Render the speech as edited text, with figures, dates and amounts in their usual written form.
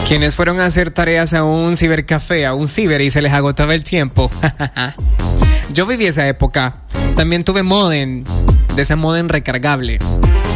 Quienes fueron a hacer tareas a un cibercafé, a un ciber y se les agotaba el tiempo. Yo viví esa época. También tuve modem, de esa modem recargable.